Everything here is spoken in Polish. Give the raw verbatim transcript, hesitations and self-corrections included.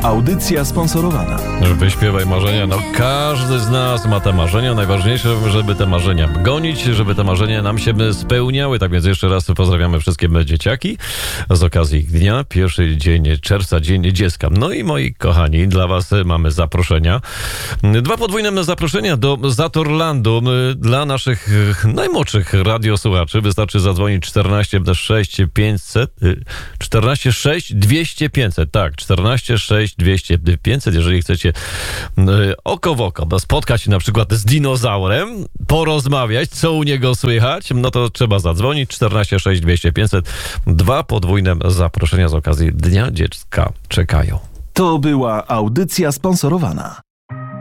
Audycja sponsorowana. Wyśpiewaj marzenia. No każdy z nas ma te marzenia. Najważniejsze, żeby te marzenia gonić, żeby te marzenia nam się spełniały. Tak więc jeszcze raz pozdrawiamy wszystkie dzieciaki z okazji ich dnia. Pierwszy dzień czerwca, Dzień Dziecka. No i moi kochani, dla was mamy zaproszenia. Dwa podwójne zaproszenia do Zatorlandu dla naszych najmłodszych radiosłuchaczy. Wystarczy zadzwonić czternaście sześć pięćset czternaście sześć dwieście pięćset. Tak, czternaście sześć dwieście pięćset. Jeżeli chcecie oko w oko spotkać się na przykład z dinozaurem, porozmawiać, co u niego słychać, no to trzeba zadzwonić czternaście sześć dwieście pięćset. Dwa podwójne zaproszenia z okazji Dnia Dziecka czekają. To była audycja sponsorowana.